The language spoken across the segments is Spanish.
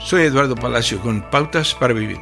Soy Eduardo Palacio con Pautas para Vivir.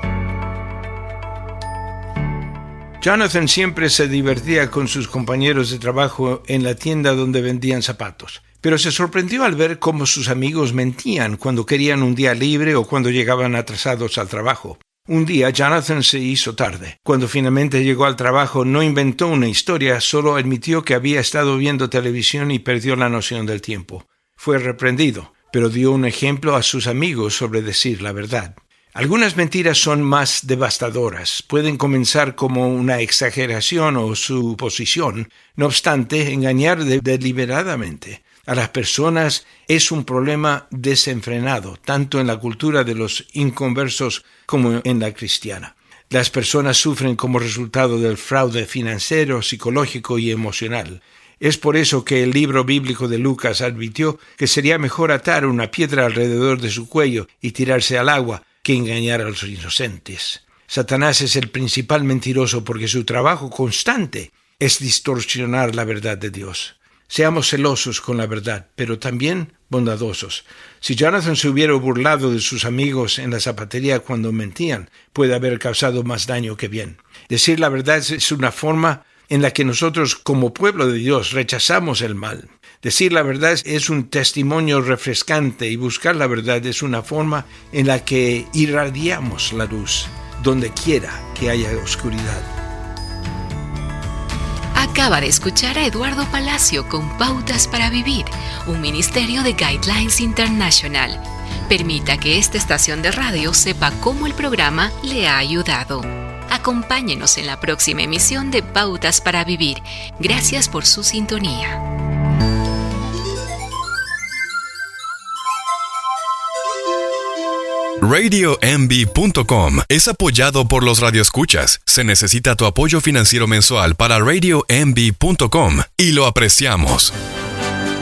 Jonathan siempre se divertía con sus compañeros de trabajo en la tienda donde vendían zapatos, pero se sorprendió al ver cómo sus amigos mentían cuando querían un día libre o cuando llegaban atrasados al trabajo. Un día Jonathan se hizo tarde. Cuando finalmente llegó al trabajo no inventó una historia, solo admitió que había estado viendo televisión y perdió la noción del tiempo. Fue reprendido, pero dio un ejemplo a sus amigos sobre decir la verdad. Algunas mentiras son más devastadoras. Pueden comenzar como una exageración o suposición. No obstante, engañar deliberadamente a las personas es un problema desenfrenado, tanto en la cultura de los inconversos como en la cristiana. Las personas sufren como resultado del fraude financiero, psicológico y emocional. Es por eso que el libro bíblico de Lucas advirtió que sería mejor atar una piedra alrededor de su cuello y tirarse al agua que engañar a los inocentes. Satanás es el principal mentiroso porque su trabajo constante es distorsionar la verdad de Dios. Seamos celosos con la verdad, pero también bondadosos. Si Jonathan se hubiera burlado de sus amigos en la zapatería cuando mentían, puede haber causado más daño que bien. Decir la verdad es una forma en la que nosotros como pueblo de Dios rechazamos el mal. Decir la verdad es un testimonio refrescante y buscar la verdad es una forma en la que irradiamos la luz, donde quiera que haya oscuridad. Acaba de escuchar a Eduardo Palacio con Pautas para Vivir, un ministerio de Guidelines International. Permita que esta estación de radio sepa cómo el programa le ha ayudado. Acompáñenos en la próxima emisión de Pautas para Vivir. Gracias por su sintonía. RadioMB.com es apoyado por los radioescuchas. Se necesita tu apoyo financiero mensual para RadioMB.com y lo apreciamos.